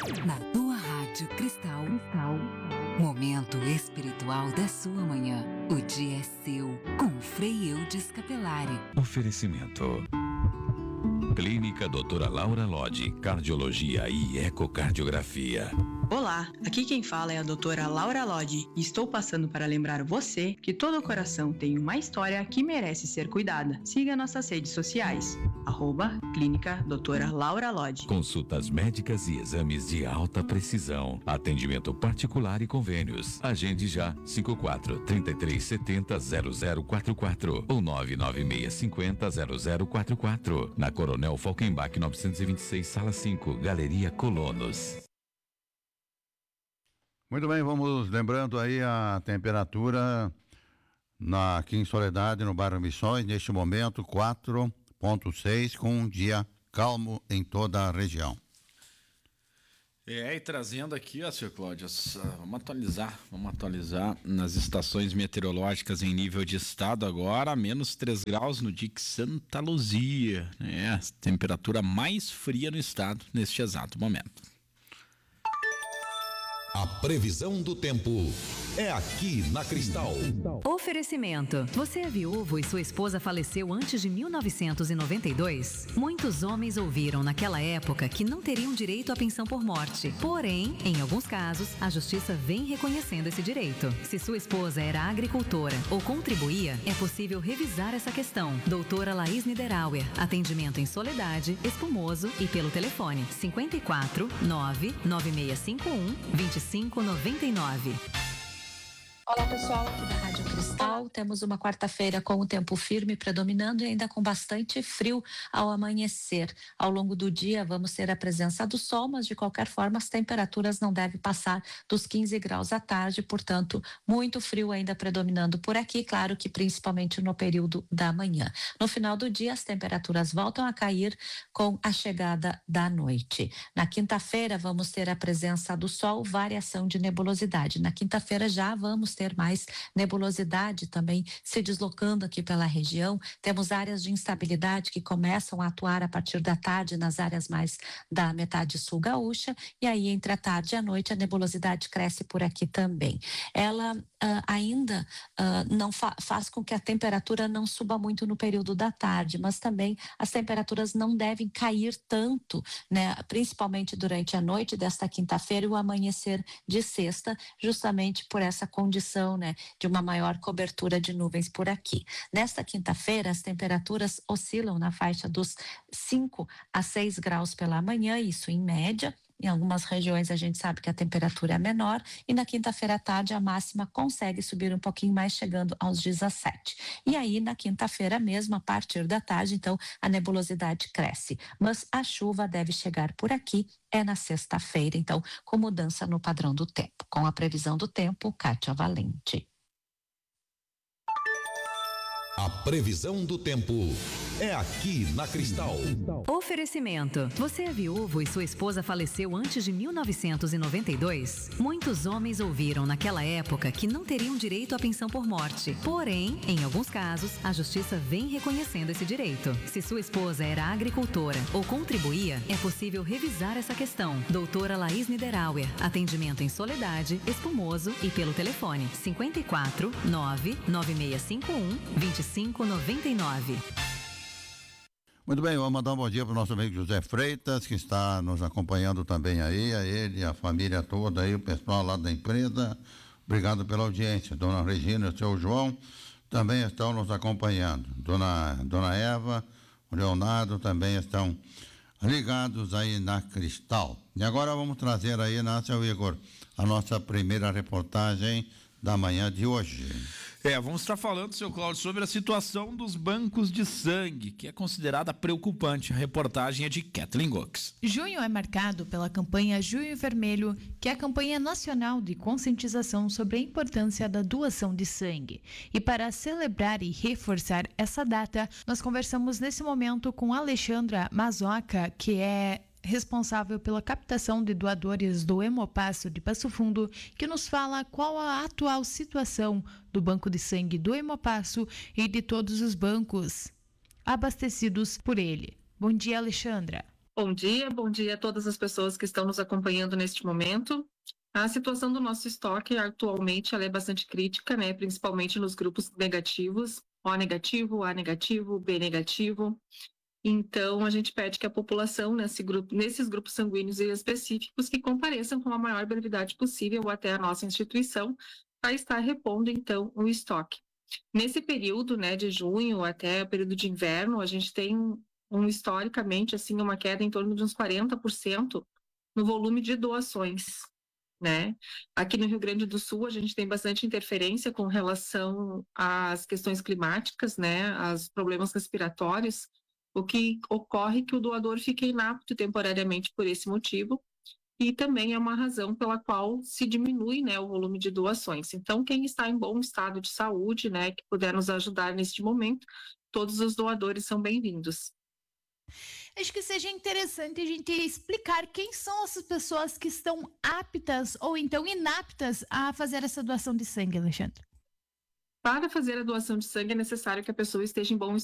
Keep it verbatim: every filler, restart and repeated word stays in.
Na tua Rádio Cristal. Cristal. Momento espiritual da sua manhã. O dia é seu, com Frei Eudes Capelari. Oferecimento. Clínica doutora Laura Lodge, Cardiologia e Ecocardiografia. Olá, aqui quem fala é a doutora Laura Lodge e estou passando para lembrar você que todo coração tem uma história que merece ser cuidada. Siga nossas redes sociais, arroba Clínica doutora Laura Lodge. Consultas médicas e exames de alta precisão. Atendimento particular e convênios. Agende já cinco quatro, três três sete zero, zero zero quatro quatro ou nove nove seis cinco zero, zero zero quatro quatro. Na Coronel Falkenbach novecentos e vinte e seis, Sala cinco, Galeria Colonos. Muito bem, vamos lembrando aí a temperatura na, aqui em Soledade, no bairro Missões, neste momento quatro ponto seis, com um dia calmo em toda a região. É, e trazendo aqui, ó, senhor Cláudio, vamos atualizar, vamos atualizar nas estações meteorológicas em nível de estado agora, menos três graus no D I C Santa Luzia, né? Temperatura mais fria no estado neste exato momento. A previsão do tempo é aqui na Cristal. Oferecimento. Você é viúvo e sua esposa faleceu antes de mil novecentos e noventa e dois? Muitos homens ouviram naquela época que não teriam direito à pensão por morte. Porém, em alguns casos, a justiça vem reconhecendo esse direito. Se sua esposa era agricultora ou contribuía, é possível revisar essa questão. Doutora Laís Niederauer. Atendimento em Soledade, Espumoso e pelo telefone cinquenta e quatro, nove nove seis cinco um, dois cinco nove nove. Olá pessoal, aqui da Rádio Cristal, temos uma quarta-feira com o tempo firme predominando e ainda com bastante frio ao amanhecer. Ao longo do dia vamos ter a presença do sol, mas de qualquer forma as temperaturas não devem passar dos quinze graus à tarde, portanto muito frio ainda predominando por aqui, claro que principalmente no período da manhã. No final do dia as temperaturas voltam a cair com a chegada da noite. Na quinta-feira vamos ter a presença do sol, variação de nebulosidade. Na quinta-feira já vamos ter mais nebulosidade também se deslocando aqui pela região. Temos áreas de instabilidade que começam a atuar a partir da tarde nas áreas mais da metade sul gaúcha, e aí entre a tarde e a noite a nebulosidade cresce por aqui também. Ela Uh, ainda uh, não fa- faz com que a temperatura não suba muito no período da tarde, mas também as temperaturas não devem cair tanto, né, principalmente durante a noite desta quinta-feira e o amanhecer de sexta, justamente por essa condição, né, de uma maior cobertura de nuvens por aqui. Nesta quinta-feira, as temperaturas oscilam na faixa dos cinco a seis graus pela manhã, isso em média. Em algumas regiões a gente sabe que a temperatura é menor e na quinta-feira à tarde a máxima consegue subir um pouquinho mais, chegando aos dezessete. E aí na quinta-feira mesmo, a partir da tarde, então a nebulosidade cresce. Mas a chuva deve chegar por aqui, é na sexta-feira, então com mudança no padrão do tempo. Com a previsão do tempo, Kátia Valente. A previsão do tempo é aqui na Cristal. Oferecimento. Você é viúvo e sua esposa faleceu antes de mil novecentos e noventa e dois? Muitos homens ouviram naquela época que não teriam direito à pensão por morte. Porém, em alguns casos, a justiça vem reconhecendo esse direito. Se sua esposa era agricultora ou contribuía, é possível revisar essa questão. Doutora Laís Niederauer. Atendimento em Soledade, Espumoso e pelo telefone cinquenta e quatro, nove nove seis cinco um, dois cinco nove nove. Muito bem, vamos mandar um bom dia para o nosso amigo José Freitas, que está nos acompanhando também aí, a ele, a família toda aí, o pessoal lá da empresa. Obrigado pela audiência. Dona Regina e o seu João também estão nos acompanhando. Dona, Dona Eva, o Leonardo também estão ligados aí na Cristal. E agora vamos trazer aí, né, seu Igor, a nossa primeira reportagem da manhã de hoje. É, vamos estar falando, seu Cláudio, sobre a situação dos bancos de sangue, que é considerada preocupante. A reportagem é de Kathleen Gox. Junho é marcado pela campanha Junho Vermelho, que é a campanha nacional de conscientização sobre a importância da doação de sangue. E para celebrar e reforçar essa data, nós conversamos nesse momento com Alexandra Mazoca, que é responsável pela captação de doadores do Hemopasso de Passo Fundo, que nos fala qual a atual situação do banco de sangue do Hemopasso e de todos os bancos abastecidos por ele. Bom dia, Alexandra. Bom dia, bom dia a todas as pessoas que estão nos acompanhando neste momento. A situação do nosso estoque atualmente ela é bastante crítica, né? Principalmente nos grupos negativos, O negativo, A negativo, B negativo. Então, a gente pede que a população, nesse grupo, nesses grupos sanguíneos específicos, que compareçam com a maior brevidade possível até a nossa instituição para estar repondo, então, o estoque. Nesse período, né, de junho até o período de inverno, a gente tem um, historicamente, assim, uma queda em torno de uns quarenta por cento no volume de doações, né? Aqui no Rio Grande do Sul, a gente tem bastante interferência com relação às questões climáticas, né, aos problemas respiratórios, o que ocorre que o doador fica inapto temporariamente por esse motivo, e também é uma razão pela qual se diminui, né, o volume de doações. Então, quem está em bom estado de saúde, né, que puder nos ajudar neste momento, todos os doadores são bem-vindos. Acho que seja interessante a gente explicar quem são essas pessoas que estão aptas ou então inaptas a fazer essa doação de sangue, Alexandre. Para fazer a doação de sangue é necessário que a pessoa esteja em bom